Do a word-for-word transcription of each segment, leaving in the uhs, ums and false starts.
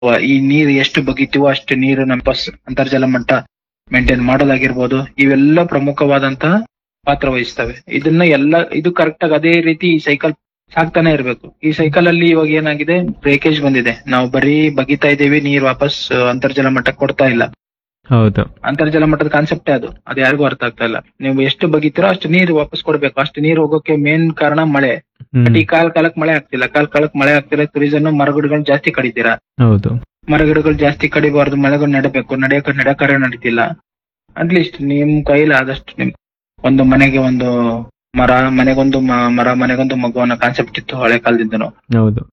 ಈ ನೀರು ಎಷ್ಟು ಬಗೀತೀವೋ ಅಷ್ಟು ನೀರು ನಮ್ಮ ಪಸ್ ಅಂತರ್ಜಲ ಮಟ್ಟ ಮೇಂಟೈನ್ ಮಾಡೋದಾಗಿರ್ಬೋದು, ಇವೆಲ್ಲ ಪ್ರಮುಖವಾದಂತಹ ಪಾತ್ರ ವಹಿಸ್ತವೆ. ಇದನ್ನ ಎಲ್ಲ ಇದು ಕರೆಕ್ಟ್ ಆಗಿ ಅದೇ ರೀತಿ ಈ ಸೈಕಲ್ ಸಾಕ್ತಾನೆ ಇರ್ಬೇಕು. ಈ ಸೈಕಲ್ ಅಲ್ಲಿ ಇವಾಗ ಏನಾಗಿದೆ, ಬ್ರೇಕೇಜ್ ಬಂದಿದೆ. ನಾವು ಬರೀ ಬಗಿತಾ ಇದೀವಿ, ನೀರ್ ವಾಪಸ್ ಅಂತರ್ಜಲ ಮಟ್ಟಕ್ಕೆ ಕೊಡ್ತಾ ಇಲ್ಲ. ಹೌದು, ಅಂತರ್ಜಲ ಮಟ್ಟದ ಕಾನ್ಸೆಪ್ಟೇ ಅದು. ಅದು ಯಾರಿಗೂ ಅರ್ಥ ಆಗ್ತಾ ಇಲ್ಲ. ನೀವು ಎಷ್ಟು ಬಗಿತೀರೋ ಅಷ್ಟು ನೀರು ವಾಪಸ್ ಕೊಡ್ಬೇಕು. ಅಷ್ಟು ನೀರು ಹೋಗೋಕೆ ಮೇನ್ ಕಾರಣ ಮಳೆ. ಬಟ್ ಈ ಕಾಲ್ ಕಾಲಕ್ ಮಳೆ ಆಗ್ತಿಲ್ಲ, ಕಾಲ್ ಕಾಲಕ್ ಮಳೆ ಆಗ್ತಿಲ್ಲ. ರೀಸನ್ ಮರಗಿಡಗಳು ಜಾಸ್ತಿ ಕಡಿತೀರಾ. ಹೌದು, ಮರಗಿಡಗಳು ಜಾಸ್ತಿ ಕಡಿಬಾರ್ದು, ಮಳೆಗಳು ನೆಡಬೇಕು. ನಡೆಯಕ ನಡೆಕಾರ ನಡೀತಿಲ್ಲ. ಅಟ್ಲೀಸ್ಟ್ ನಿಮ್ ಕೈಲಿ ಆದಷ್ಟು ನಿಮ್ ಒಂದು ಮನೆಗೆ ಒಂದು ಮರ, ಮನೆಗೊಂದು ಮರ, ಮನೆಗೊಂದು ಮಗು ಅನ್ನೋ ಕಾನ್ಸೆಪ್ಟ್ ಇತ್ತು ಹಳೆ ಕಾಲದಿಂದನು. ಹೌದು,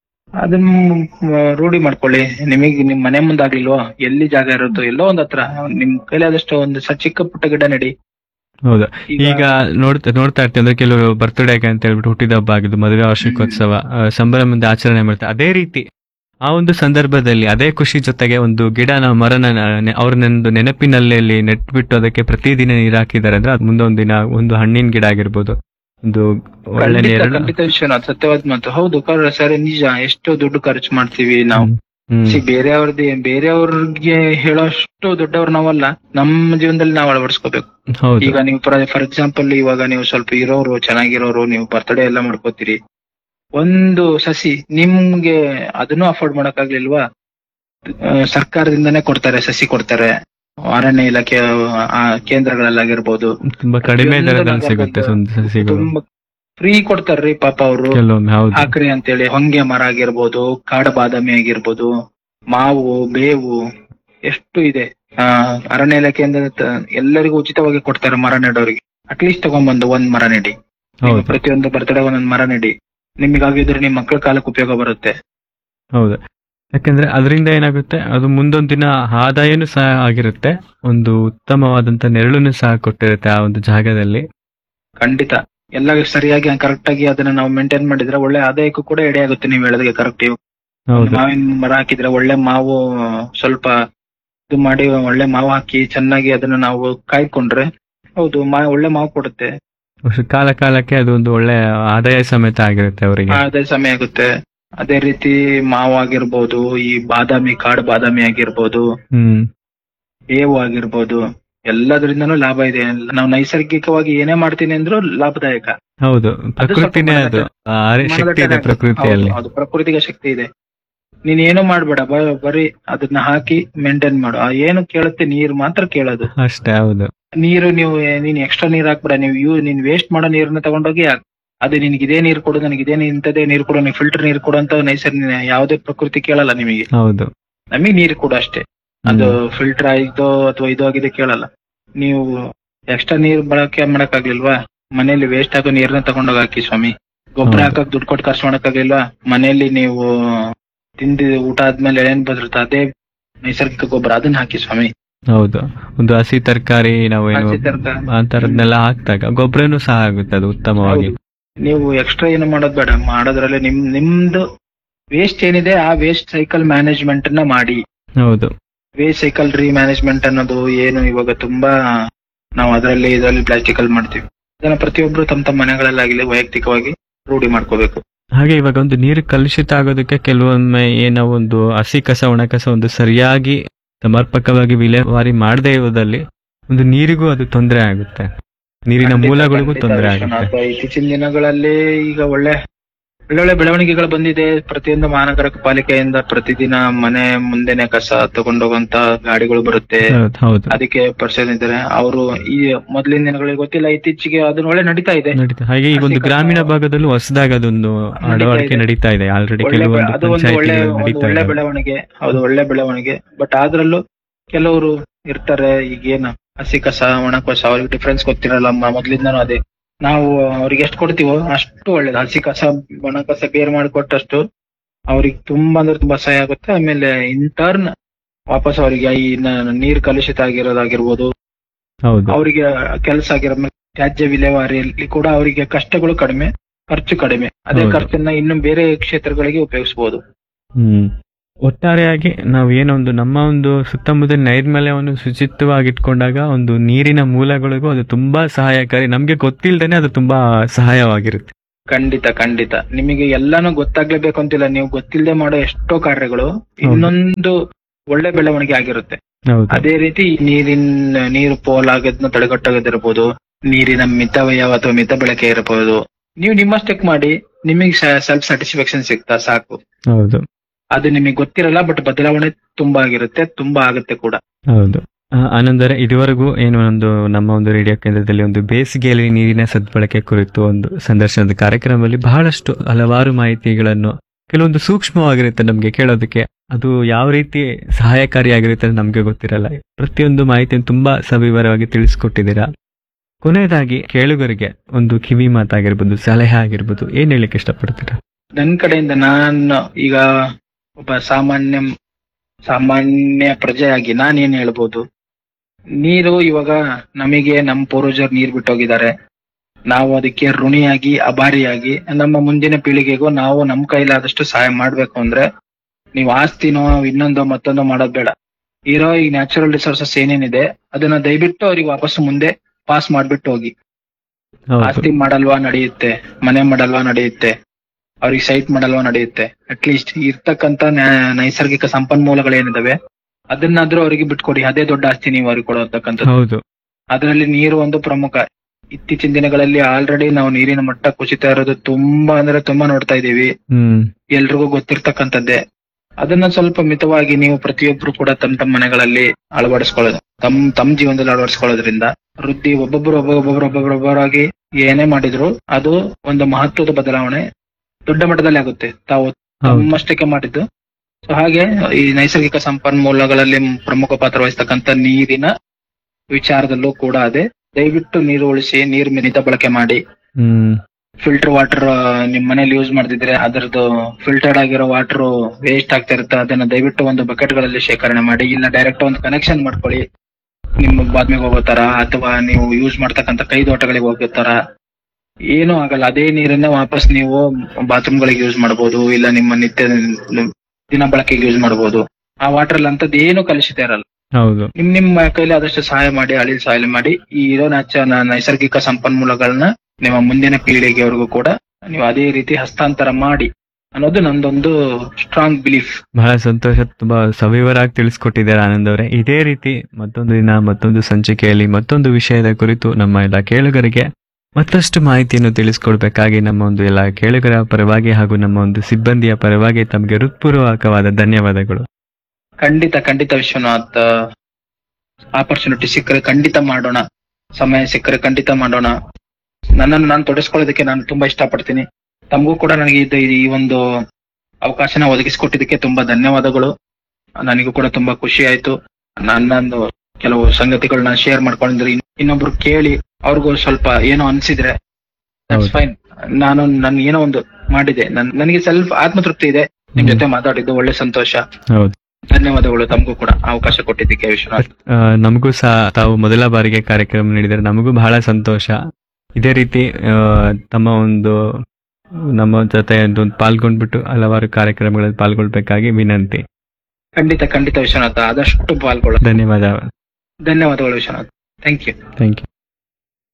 ಅದನ್ನ ರೂಢಿ ಮಾಡ್ಕೊಳ್ಳಿ. ನಿಮಗೆ ನಿಮ್ ಮನೆ ಮುಂದಾಗ್ಲಿಲ್ವೋ, ಎಲ್ಲಿ ಜಾಗ ಇರುತ್ತೋ ಎಲ್ಲೋ ಒಂದ್ ಹತ್ರ ನಿಮ್ ಕೈಲಿ ಆದಷ್ಟು ಒಂದು ಚಿಕ್ಕ ಪುಟ್ಟ ಗಿಡ ನೆಡಿ. ಹೌದು. ಈಗ ನೋಡ್ತಾ ನೋಡ್ತಾ ಇರ್ತೀವಿ ಅಂದ್ರೆ ಕೆಲವರು ಬರ್ತ್ಡೇ ಅಂತ ಹೇಳ್ಬಿಟ್ಟು ಹುಟ್ಟಿದ ಹಬ್ಬ ಆಗಿದ್ದು, ಮದುವೆ ವಾರ್ಷಿಕೋತ್ಸವ, ಸಂಭ್ರಮದಿಂದ ಆಚರಣೆ ಮಾಡ್ತಾರೆ. ಅದೇ ರೀತಿ ಆ ಒಂದು ಸಂದರ್ಭದಲ್ಲಿ ಅದೇ ಖುಷಿ ಜೊತೆಗೆ ಒಂದು ಗಿಡ ನಾವು ಮರನ ಅವ್ರನ್ನೊಂದು ನೆನಪಿನಲ್ಲಿ ನೆಟ್ಬಿಟ್ಟು ಅದಕ್ಕೆ ಪ್ರತಿದಿನ ನೀರ್ ಹಾಕಿದ್ದಾರೆ ಅಂದ್ರೆ ಅದು ಮುಂದೆ ಒಂದ್ ದಿನ ಒಂದು ಹಣ್ಣಿನ ಗಿಡ ಆಗಿರ್ಬೋದು, ಒಂದು ಒಳ್ಳೆ ನೀರು. ಖಂಡಿತ ವಿಷಯ, ಸತ್ಯವಾದ ಮಾತು. ಹೌದು ಸರಿ, ನಿಜ. ಎಷ್ಟು ದುಡ್ಡು ಖರ್ಚು ಮಾಡ್ತೀವಿ ನಾವು. ಬೇರೆಯವ್ರದ್ದು ಬೇರೆಯವ್ರಿಗೆ ಹೇಳೋಷ್ಟು ದೊಡ್ಡವ್ರು ನಾವಲ್ಲ. ನಮ್ಮ ಜೀವನದಲ್ಲಿ ನಾವು ಅಳವಡಿಸ್ಕೋಬೇಕು. ಈಗ ನೀವು ಫಾರ್ ಎಕ್ಸಾಂಪಲ್, ಇವಾಗ ನೀವು ಸ್ವಲ್ಪ ಇರೋರು, ಚೆನ್ನಾಗಿರೋರು, ನೀವು ಬರ್ತ್ಡೇ ಎಲ್ಲ ಮಾಡ್ಕೋತೀರಿ. ಒಂದು ಸಸಿ ನಿಮ್ಗೆ ಅದನ್ನು ಅಫೋರ್ಡ್ ಮಾಡಕ್ ಆಗ್ಲಿಲ್ವಾ, ಸರ್ಕಾರದಿಂದಾನೇ ಕೊಡ್ತಾರೆ, ಸಸಿ ಕೊಡ್ತಾರೆ. ಅರಣ್ಯ ಇಲಾಖೆ ಕೇಂದ್ರಗಳಲ್ಲಾಗಿರ್ಬೋದು, ತುಂಬಾ ಕಡಿಮೆ ದರದಲ್ಲಿ ಸಿಗುತ್ತೆ. ತುಂಬಾ ಫ್ರೀ ಕೊಡ್ತಾರ್ರಿ ಪಾಪ ಅವರು. ಹಾಕ್ರಿ ಅಂತೇಳಿ ಹೊಂಗೆ ಮರ ಆಗಿರ್ಬೋದು, ಕಾಡು ಬಾದಾಮಿ ಆಗಿರ್ಬೋದು, ಮಾವು, ಬೇವು, ಎಷ್ಟು ಇದೆ. ಆ ಅರಣ್ಯ ಇಲಾಖೆಯಿಂದ ಎಲ್ಲರಿಗೂ ಉಚಿತವಾಗಿ ಕೊಡ್ತಾರೆ ಮರ ನೆಡೋರಿಗೆ. ಅಟ್ಲೀಸ್ಟ್ ತಗೊಂಡ್ಬಂದು ಒಂದ್ ಮರ ನೆಡಿ. ಪ್ರತಿಯೊಂದು ಬರ್ತಡೇ ಒಂದೊಂದ್ ಮರ ನೆಡಿ. ನಿಮಗಾಗಿದ್ರೆ ನಿಮ್ ಮಕ್ಕಳ ಕಾಲಕ್ಕೆ ಉಪಯೋಗ ಬರುತ್ತೆ. ಹೌದು, ಯಾಕಂದ್ರೆ ಅದರಿಂದ ಏನಾಗುತ್ತೆ, ಅದು ಮುಂದೊಂದ್ ದಿನ ಆದಾಯನೂ ಸಹ ಆಗಿರುತ್ತೆ, ಒಂದು ಉತ್ತಮವಾದಂತ ನೆರಳನ್ನು ಸಹ ಕೊಟ್ಟಿರುತ್ತೆ ಆ ಒಂದು ಜಾಗದಲ್ಲಿ. ಖಂಡಿತ ಎಲ್ಲ ಸರಿಯಾಗಿ ಕರೆಕ್ಟ್ ಆಗಿ ಅದನ್ನ ನಾವು ಮೇಂಟೈನ್ ಮಾಡಿದ್ರೆ ಒಳ್ಳೆ ಆದಾಯಕ್ಕೂ ಕೂಡ ಎಡೆ ಆಗುತ್ತೆ. ನೀವು ಹೇಳೋದಕ್ಕೆ ಕರೆಕ್ಟ್. ಮಾವಿನ ಮರ ಹಾಕಿದ್ರೆ ಒಳ್ಳೆ ಮಾವು, ಸ್ವಲ್ಪ ಇದು ಮಾಡಿ ಒಳ್ಳೆ ಮಾವು ಹಾಕಿ ಚೆನ್ನಾಗಿ ಅದನ್ನ ನಾವು ಕಾಯ್ಕೊಂಡ್ರೆ, ಹೌದು, ಮಾ ಒಳ್ಳೆ ಮಾವು ಕೊಡುತ್ತೆ. ಕಾಲ ಕಾಲಕ್ಕೆ ಅದು ಒಂದು ಒಳ್ಳೆ ಆದಾಯ ಸಮೇತ ಆಗಿರುತ್ತೆ ಅವರಿಗೆ, ಆದಾಯ ಸಮಯ ಆಗುತ್ತೆ. ಅದೇ ರೀತಿ ಮಾವು ಆಗಿರ್ಬೋದು, ಈ ಬಾದಾಮಿ, ಕಾಡು ಬಾದಾಮಿ ಆಗಿರ್ಬೋದು, ಹ್ಮ್ ಬೇವು ಆಗಿರ್ಬೋದು, ಎಲ್ಲದರಿಂದನೂ ಲಾಭ ಇದೆ. ನಾವು ನೈಸರ್ಗಿಕವಾಗಿ ಏನೇ ಮಾಡ್ತೀನಿ ಅಂದ್ರೂ ಲಾಭದಾಯಕ. ಹೌದು, ಪ್ರಕೃತಿನೇ ಅದು, ಶಕ್ತಿ ಇದೆ ಪ್ರಕೃತಿಯಲ್ಲಿ. ಅದು ಪ್ರಕೃತಿಗೆ ಶಕ್ತಿ ಇದೆ. ನೀನ್ ಏನು ಮಾಡ್ಬೇಡ, ಬರೀ ಅದನ್ನ ಹಾಕಿ ಮೇಂಟೈನ್ ಮಾಡು. ಏನು ಕೇಳುತ್ತೆ, ನೀರ್ ಮಾತ್ರ ಕೇಳೋದು ಅಷ್ಟೇ. ಹೌದು, ನೀರು ನೀವು ನೀನ್ ಎಕ್ಸ್ಟ್ರಾ ನೀರ್ ಹಾಕ್ಬೇಡ. ನೀವು ಯೂ ನೀನ್ ವೇಸ್ಟ್ ಮಾಡೋ ನೀರನ್ನ ತಗೊಂಡೋಗಿ ಹಾಕ್. ಅದು ನಿನ್ಗೆ ಇದೇ ನೀರ್ ಕೊಡು, ನನಗೆ ಇದೇ ಇಂಥದೇ ನೀರ್ ಕೊಡು, ನೀವು ಫಿಲ್ಟರ್ ನೀರ್ ಕೊಡು ಅಂತ ನೈಸರ್ಗಿಕ ಯಾವುದೇ ಪ್ರಕೃತಿ ಕೇಳಲ್ಲ ನಿಮಗೆ. ಹೌದು, ನಮಗ್ ನೀರ್ ಕೊಡು ಅಷ್ಟೇ. ಅದು ಫಿಲ್ಟರ್ ಆಯ್ತೋ ಅಥವಾ ಇದು ಆಗಿದೆ ಕೇಳಲ್ಲ. ನೀವು ಎಕ್ಸ್ಟ್ರಾ ನೀರ್ ಬಳಕೆ ಮಾಡಕ್ ಆಗ್ಲಿಲ್ವಾ, ಮನೇಲಿ ವೇಸ್ಟ್ ಆಗೋ ನೀರ್ನ ತಗೊಂಡೋಗಿ ಹಾಕಿ ಸ್ವಾಮಿ. ಗೊಬ್ಬರ ಹಾಕಕ್ ದುಡ್ಡು ಕೊಟ್ಟು ಖರ್ಚು ಮಾಡಕ್ ಆಗ್ಲಿಲ್ವಾ, ಮನೆಯಲ್ಲಿ ನೀವು ತಿಂದಿ ಊಟ ಆದ್ಮೇಲೆ ಏನ್ ಬದಿರುತ್ತೆ ಅದೇ ನೈಸರ್ಗಿಕ ಗೊಬ್ಬರ, ಅದನ್ನ ಹಾಕಿ ಸ್ವಾಮಿ. ಹೌದು, ಒಂದು ಹಸಿ ತರಕಾರಿ ನಾವೇನು ಅಂತರದ್ನೆಲ್ಲ ಹಾಕ್ದಾಗ ಗೊಬ್ಬರನು ಸಹ ಆಗುತ್ತೆ, ಅದು ಉತ್ತಮವಾಗಿ. ನೀವು ಎಕ್ಸ್ಟ್ರಾ ಏನು ಮಾಡೋದ್ ಬೇಡ. ಮಾಡೋದ್ರಲ್ಲಿ ನಿಮ್ ನಿಮ್ದು ವೇಸ್ಟ್ ಏನಿದೆ ಆ ವೇಸ್ಟ್ ಸೈಕಲ್ ಮ್ಯಾನೇಜ್ಮೆಂಟ್ ನ ಮಾಡಿ. ಹೌದು, ವೇಸ್ಟ್ ಸೈಕಲ್ ರೀ ಮ್ಯಾನೇಜ್ಮೆಂಟ್ ಅನ್ನೋದು ಏನು ಇವಾಗ ತುಂಬಾ ನಾವು ಅದರಲ್ಲಿ ಇದರಲ್ಲಿ ಪ್ಲಾಸ್ಟಿಕ್ ಅಲ್ಲಿ ಮಾಡ್ತೀವಿ. ಅದನ್ನ ಪ್ರತಿಯೊಬ್ರು ತಮ್ಮ ತಮ್ಮ ಮನೆಗಳಲ್ಲಾಗಲಿ ವೈಯಕ್ತಿಕವಾಗಿ ರೂಢಿ ಮಾಡ್ಕೋಬೇಕು. ಹಾಗೆ ಇವಾಗ ಒಂದು ನೀರು ಕಲುಷಿತ ಆಗೋದಕ್ಕೆ ಕೆಲವೊಮ್ಮೆ ಏನೋ ಒಂದು ಹಸಿ ಕಸ, ಒಣ ಕಸ ಒಂದು ಸರಿಯಾಗಿ ಸಮರ್ಪಕವಾಗಿ ವಿಲೇವಾರಿ ಮಾಡದೇ ಇರೋದಲ್ಲಿ ಒಂದು ನೀರಿಗೂ ಅದು ತೊಂದರೆ ಆಗುತ್ತೆ, ನೀರಿನ ಮೂಲಗಳಿಗೂ ತೊಂದರೆ ಆಗುತ್ತೆ. ಇತ್ತೀಚಿನ ದಿನಗಳಲ್ಲಿ ಈಗ ಒಳ್ಳೆ ಒಳ್ಳೊಳ್ಳೆ ಬೆಳವಣಿಗೆಗಳು ಬಂದಿದೆ. ಪ್ರತಿಯೊಂದು ಮಹಾನಗರ ಪಾಲಿಕೆಯಿಂದ ಪ್ರತಿದಿನ ಮನೆ ಮುಂದೆನೆ ಕಸ ತಗೊಂಡೋಗಂತ ಗಾಡಿಗಳು ಬರುತ್ತೆ. ಅದಕ್ಕೆ ಪರ್ಸನ್ ಇದ್ದಾರೆ ಅವರು. ಈ ಮೊದಲಿನ ದಿನಗಳಿಗೆ ಗೊತ್ತಿಲ್ಲ, ಇತ್ತೀಚೆಗೆ ಅದನ್ನ ಒಳ್ಳೆ ನಡೀತಾ ಇದೆ. ಹಾಗೆ ಈಗ ಒಂದು ಗ್ರಾಮೀಣ ಭಾಗದಲ್ಲೂ ಹೊಸದಾಗಿ ಅದೊಂದು ಅಳವಡಿಕೆ ನಡೀತಾ ಇದೆ ಆಲ್ರೆಡಿ. ಅದು ಒಂದು ಒಳ್ಳೆ ಒಳ್ಳೆ ಬೆಳವಣಿಗೆ. ಹೌದು, ಒಳ್ಳೆ ಬೆಳವಣಿಗೆ. ಬಟ್ ಅದ್ರಲ್ಲೂ ಕೆಲವರು ಇರ್ತಾರೆ, ಈಗೇನು ಹಸಿ ಕಸ, ಒಣ ಕಸ, ಅವ್ರಿಗೆ ಡಿಫ್ರೆನ್ಸ್ ಗೊತ್ತಿರಲ್ಲ. ಮೊದ್ಲಿಂದಾನು ಅದೇ ನಾವು ಅವ್ರಿಗೆ ಎಷ್ಟು ಕೊಡ್ತೀವೋ ಅಷ್ಟು ಒಳ್ಳೇದು. ಹಸಿ ಕಸ, ಒಣ ಕಸ ಬೇರ್ ಮಾಡಿಕೊಟ್ಟಷ್ಟು ಅವ್ರಿಗೆ ತುಂಬಾ ಅಂದ್ರೆ ತುಂಬಾ ಸಹಾಯ ಆಗುತ್ತೆ. ಆಮೇಲೆ ಇಂಟರ್ನ್ ವಾಪಸ್ ಅವರಿಗೆ ಈ ನೀರ್ ಕಲುಷಿತ ಆಗಿರೋದಾಗಿರ್ಬೋದು, ಅವರಿಗೆ ಕೆಲಸ ಆಗಿರೋ ತ್ಯಾಜ್ಯ ವಿಲೇವಾರಿಯಲ್ಲಿ ಕೂಡ ಅವರಿಗೆ ಕಷ್ಟಗಳು ಕಡಿಮೆ, ಖರ್ಚು ಕಡಿಮೆ. ಅದೇ ಖರ್ಚನ್ನ ಇನ್ನು ಬೇರೆ ಕ್ಷೇತ್ರಗಳಿಗೆ ಉಪಯೋಗಿಸಬಹುದು. ಹ್ಮ್ ಒಟ್ಟಾರೆಯಾಗಿ ನಾವು ಏನೊಂದು ನಮ್ಮ ಒಂದು ಸುತ್ತಮುತ್ತ ನೈರ್ಮಲ್ಯವನ್ನು ಶುಚಿತ್ವವಾಗಿಟ್ಕೊಂಡಾಗ ಒಂದು ನೀರಿನ ಮೂಲಗಳಿಗೂ ಅದು ತುಂಬಾ ಸಹಾಯಕಾರಿ. ನಮ್ಗೆ ಗೊತ್ತಿಲ್ದೇನೆ ಅದು ತುಂಬಾ ಸಹಾಯವಾಗಿರುತ್ತೆ. ಖಂಡಿತ ಖಂಡಿತ ನಿಮಗೆ ಎಲ್ಲಾನು ಗೊತ್ತಾಗ್ಲೇಬೇಕು ಅಂತಿಲ್ಲ. ನೀವು ಗೊತ್ತಿಲ್ಲದೆ ಮಾಡೋ ಎಷ್ಟೋ ಕಾರ್ಯಗಳು ಇನ್ನೊಂದು ಒಳ್ಳೆ ಬೆಳವಣಿಗೆ ಆಗಿರುತ್ತೆ. ಹೌದು ಅದೇ ರೀತಿ ನೀರಿನ ನೀರು ಪೋಲಾಗೋದನ್ನ ತಡೆಗಟ್ಟೋದಿರ್ಬೋದು, ನೀರಿನ ಮಿತವ್ಯಯ ಅಥವಾ ಮಿತ ಬಳಕೆ ಇರಬಹುದು. ನೀವು ನಿಮ್ಮಷ್ಟಕ್ಕೆ ಮಾಡಿ, ನಿಮಗೆ ಸೆಲ್ಫ್ ಸ್ಯಾಟಿಸ್ಫ್ಯಾಕ್ಷನ್ ಸಿಗ್ತಾ ಸಾಕು. ಹೌದು ಅದು ನಿಮಗೆ ಗೊತ್ತಿರಲ್ಲ, ಬಟ್ ಬದಲಾವಣೆ ತುಂಬಾ ಆಗಿರುತ್ತೆ, ತುಂಬಾ ಆಗುತ್ತೆ ಕೂಡ. ಹೌದು ಆ, ಆನಂದರೆ ಇದುವರೆಗೂ ಏನು ಒಂದು ನಮ್ಮ ಒಂದು ರೇಡಿಯೋ ಕೇಂದ್ರದಲ್ಲಿ ಒಂದು ಬೇಸಿಗೆಯಲ್ಲಿ ನೀರಿನ ಸದ್ಬಳಕೆ ಕುರಿತು ಒಂದು ಸಂದರ್ಶನದ ಕಾರ್ಯಕ್ರಮದಲ್ಲಿ ಬಹಳಷ್ಟು ಹಲವಾರು ಮಾಹಿತಿಗಳನ್ನು ಕೆಲವೊಂದು ಸೂಕ್ಷ್ಮವಾಗಿರುತ್ತೆ ನಮ್ಗೆ ಕೇಳೋದಕ್ಕೆ, ಅದು ಯಾವ ರೀತಿ ಸಹಾಯಕಾರಿಯಾಗಿರುತ್ತೆ ಅಂತ ನಮ್ಗೆ ಗೊತ್ತಿರಲ್ಲ. ಪ್ರತಿಯೊಂದು ಮಾಹಿತಿಯನ್ನು ತುಂಬಾ ಸವಿವರವಾಗಿ ತಿಳಿಸ್ಕೊಟ್ಟಿದ್ದೀರಾ. ಕೊನೆಯದಾಗಿ ಕೇಳುಗರಿಗೆ ಒಂದು ಕಿವಿ ಮಾತಾಗಿರ್ಬೋದು, ಸಲಹೆ ಆಗಿರ್ಬೋದು, ಏನ್ ಹೇಳಿಕ್ಕೆ ಇಷ್ಟಪಡ್ತೀರಾ? ನನ್ ಕಡೆಯಿಂದ ನಾನು ಈಗ ಒಬ್ಬ ಸಾಮಾನ್ಯ ಸಾಮಾನ್ಯ ಪ್ರಜೆಯಾಗಿ ನಾನೇನ್ ಹೇಳ್ಬೋದು, ನೀರು ಇವಾಗ ನಮಗೆ ನಮ್ಮ ಪೂರ್ವಜರು ನೀರ್ ಬಿಟ್ಟೋಗಿದ್ದಾರೆ. ನಾವು ಅದಕ್ಕೆ ಋಣಿಯಾಗಿ ಅಭಾರಿಯಾಗಿ ನಮ್ಮ ಮುಂದಿನ ಪೀಳಿಗೆಗೂ ನಾವು ನಮ್ ಕೈಲಾದಷ್ಟು ಸಹಾಯ ಮಾಡ್ಬೇಕು. ಅಂದ್ರೆ ನೀವು ಆಸ್ತಿನೋ ಇನ್ನೊಂದೋ ಮತ್ತೊಂದೋ ಮಾಡೋದ್ ಬೇಡ. ಇರೋ ಈ ನ್ಯಾಚುರಲ್ ರಿಸೋರ್ಸಸ್ ಏನೇನಿದೆ ಅದನ್ನ ದಯವಿಟ್ಟು ಅವ್ರಿಗೆ ವಾಪಸ್ ಮುಂದೆ ಪಾಸ್ ಮಾಡ್ಬಿಟ್ಟು ಹೋಗಿ. ಆಸ್ತಿ ಮಾಡಲ್ವಾ ನಡೆಯುತ್ತೆ, ಮನೆ ಮಾಡಲ್ವಾ ನಡೆಯುತ್ತೆ, ಅವ್ರಿಗೆ ಸೈಟ್ ಮಾಡಲ್ವಾ ನಡೆಯುತ್ತೆ. ಅಟ್ಲೀಸ್ಟ್ ಇರ್ತಕ್ಕಂತ ನೈಸರ್ಗಿಕ ಸಂಪನ್ಮೂಲಗಳೇನಿದಾವೆ ಅದನ್ನಾದ್ರೂ ಅವರಿಗೆ ಬಿಟ್ಕೊಡಿ. ಅದೇ ದೊಡ್ಡ ಆಸ್ತಿ ನೀವು ಅವ್ರಿಗೆ ಕೊಡತಕ್ಕಂಥದ್ದು. ಅದರಲ್ಲಿ ನೀರು ಒಂದು ಪ್ರಮುಖ. ಇತ್ತೀಚಿನ ದಿನಗಳಲ್ಲಿ ಆಲ್ರೆಡಿ ನಾವು ನೀರಿನ ಮಟ್ಟ ಕುಸಿತಾ ಇರೋದು ತುಂಬಾ ಅಂದ್ರೆ ತುಂಬಾ ನೋಡ್ತಾ ಇದೀವಿ. ಎಲ್ರಿಗೂ ಗೊತ್ತಿರ್ತಕ್ಕಂಥದ್ದೇ. ಅದನ್ನ ಸ್ವಲ್ಪ ಮಿತವಾಗಿ ನೀವು ಪ್ರತಿಯೊಬ್ರು ಕೂಡ ತಮ್ಮ ತಮ್ಮ ಮನೆಗಳಲ್ಲಿ ಅಳವಡಿಸ್ಕೊಳ್ಳೋದು, ತಮ್ ತಮ್ಮ ಜೀವನದಲ್ಲಿ ಅಳವಡಿಸ್ಕೊಳ್ಳೋದ್ರಿಂದ ವೃದ್ಧಿ ಒಬ್ಬೊಬ್ರು ಒಬ್ಬೊಬ್ಬೊಬ್ರು ಒಬ್ಬೊಬ್ಬರೊಬ್ಬರಾಗಿ ಏನೇ ಮಾಡಿದ್ರು ಅದು ಒಂದು ಮಹತ್ವದ ಬದಲಾವಣೆ ದೊಡ್ಡ ಮಟ್ಟದಲ್ಲಿ ಆಗುತ್ತೆ, ತಾವು ತಮ್ಮಷ್ಟಕ್ಕೆ ಮಾಡಿದ್ದು. ಸೊ ಹಾಗೆ ಈ ನೈಸರ್ಗಿಕ ಸಂಪನ್ಮೂಲಗಳಲ್ಲಿ ಪ್ರಮುಖ ಪಾತ್ರ ವಹಿಸ್ತಕ್ಕಂಥ ನೀರಿನ ವಿಚಾರದಲ್ಲೂ ಕೂಡ ಅದೇ. ದಯವಿಟ್ಟು ನೀರು ಉಳಿಸಿ, ನೀರ್ ಮಿತ ಬಳಕೆ ಮಾಡಿ. ಫಿಲ್ಟರ್ ವಾಟರ್ ನಿಮ್ ಮನೇಲಿ ಯೂಸ್ ಮಾಡ್ತಿದ್ರೆ ಅದರದ್ದು ಫಿಲ್ಟರ್ಡ್ ಆಗಿರೋ ವಾಟರ್ ವೇಸ್ಟ್ ಆಗ್ತಾ ಇರುತ್ತೆ. ಅದನ್ನ ದಯವಿಟ್ಟು ಒಂದು ಬಕೆಟ್ ಗಳಲ್ಲಿ ಶೇಖರಣೆ ಮಾಡಿ, ಇಲ್ಲ ಡೈರೆಕ್ಟ್ ಒಂದು ಕನೆಕ್ಷನ್ ಮಾಡ್ಕೊಳ್ಳಿ ನಿಮ್ಮ ಬಾತ್ಮಿಗೆ ಹೋಗೋ ತರ, ಅಥವಾ ನೀವು ಯೂಸ್ ಮಾಡ್ತಕ್ಕಂಥ ಕೈದೋಟಗಳಿಗೆ ಹೋಗೋ ತರ. ಏನೂ ಆಗಲ್ಲ. ಅದೇ ನೀರನ್ನ ವಾಪಸ್ ನೀವು ಬಾತ್ರೂಮ್ ಗಳಿಗೆ ಯೂಸ್ ಮಾಡಬಹುದು, ಇಲ್ಲ ನಿಮ್ಮ ನಿತ್ಯ ದಿನ ಬಳಕೆಗೆ ಯೂಸ್ ಮಾಡಬಹುದು. ಆ ವಾಟರ್ ಅಲ್ಲಿ ಅಂತದ್ದು ಏನು ಕಲುಷಿತ ಇರಲ್ಲ. ಹೌದು, ನಿಮ್ ನಿಮ್ಮ ಕೈಲಿ ಆದಷ್ಟು ಸಹಾಯ ಮಾಡಿ, ಅಳಿಲ್ ಸಹಾಯ ಮಾಡಿ. ಈ ಇರೋ ನಾಚ ನೈಸರ್ಗಿಕ ಸಂಪನ್ಮೂಲಗಳನ್ನ ನಿಮ್ಮ ಮುಂದಿನ ಪೀಳಿಗೆವರೆಗೂ ಕೂಡ ನೀವು ಅದೇ ರೀತಿ ಹಸ್ತಾಂತರ ಮಾಡಿ ಅನ್ನೋದು ನಂದೊಂದು ಸ್ಟ್ರಾಂಗ್ ಬಿಲೀಫ್. ಬಹಳ ಸಂತೋಷ, ತುಂಬಾ ಸವಿವರಾಗಿ ತಿಳಿಸ್ಕೊಟ್ಟಿದ್ದಾರೆ ಆನಂದ್ ಅವರೇ. ಇದೇ ರೀತಿ ಮತ್ತೊಂದು ದಿನ ಮತ್ತೊಂದು ಸಂಚಿಕೆಯಲ್ಲಿ ಮತ್ತೊಂದು ವಿಷಯದ ಕುರಿತು ನಮ್ಮ ಎಲ್ಲ ಕೇಳುಗರಿಗೆ ಮತ್ತಷ್ಟು ಮಾಹಿತಿಯನ್ನು ತಿಳಿಸ್ಕೊಡ್ಬೇಕಾಗಿ ನಮ್ಮ ಒಂದು ಎಲ್ಲ ಕೇಳುಗರ ಪರವಾಗಿ ಹಾಗೂ ನಮ್ಮ ಒಂದು ಸಿಬ್ಬಂದಿಯ ಪರವಾಗಿ ತಮಗೆ ಹೃತ್ಪೂರ್ವಕವಾದ ಧನ್ಯವಾದಗಳು. ಖಂಡಿತ ಖಂಡಿತ ವಿಶ್ವನಾಥ್, ಆಪರ್ಚುನಿಟಿ ಸಿಕ್ಕರೆ ಖಂಡಿತ ಮಾಡೋಣ, ಸಮಯ ಸಿಕ್ಕರೆ ಖಂಡಿತ ಮಾಡೋಣ. ನನ್ನನ್ನು ನಾನು ತೊಡಸ್ಕೊಳ್ಳೋದಕ್ಕೆ ನಾನು ತುಂಬಾ ಇಷ್ಟಪಡ್ತೀನಿ. ತಮಗೂ ಕೂಡ ನನಗೆ ಇದು ಈ ಒಂದು ಅವಕಾಶನ ಒದಗಿಸಿಕೊಟ್ಟಿದ್ದಕ್ಕೆ ತುಂಬಾ ಧನ್ಯವಾದಗಳು. ನನಗೂ ಕೂಡ ತುಂಬಾ ಖುಷಿ ಆಯ್ತು. ನನ್ನೊಂದು ಕೆಲವು ಸಂಗತಿಗಳನ್ನ ಶೇರ್ ಮಾಡ್ಕೊಂಡಿದ್ರೆ ಇನ್ನೊಬ್ರು ಕೇಳಿ ಅವ್ರಿಗೂ ಸ್ವಲ್ಪ ಏನೋ ಅನ್ಸಿದ್ರೆ ದಟ್ಸ್ ಫೈನ್. ನಾನು ನನ್ ಏನೋ ಒಂದು ಮಾಡಿದೆ, ನನ್ ನನಗೆ ಸೆಲ್ಫ್ ಆತ್ಮತೃಪ್ತಿ ಇದೆ. ನಿಮ್ ಜೊತೆ ಮಾತಾಡಿದ್ದು ಒಳ್ಳೆ ಸಂತೋಷ. ಧನ್ಯವಾದಗಳು ತಮಗೂ ಕೂಡ ಅವಕಾಶ ಕೊಟ್ಟಿದ್ದಕ್ಕೆ ವಿಶ್ವನಾಥ್. ನಮಗೂ ಸಹ ತಾವು ಮೊದಲ ಬಾರಿಗೆ ಕಾರ್ಯಕ್ರಮ ನೀಡಿದರೆ ನಮಗೂ ಬಹಳ ಸಂತೋಷ. ಇದೇ ರೀತಿ ತಮ್ಮ ಒಂದು ನಮ್ಮ ಜೊತೆ ಪಾಲ್ಗೊಂಡ್ಬಿಟ್ಟು ಹಲವಾರು ಕಾರ್ಯಕ್ರಮಗಳಲ್ಲಿ ಪಾಲ್ಗೊಳ್ಬೇಕಾಗಿ ವಿನಂತಿ. ಖಂಡಿತ ಖಂಡಿತ ವಿಶ್ವನಾಥ್, ಆದಷ್ಟು ಪಾಲ್ಗೊಳ್ಳ. ಧನ್ಯವಾದ. ಧನ್ಯವಾದಗಳು Vishwanath. Thank you. Thank you.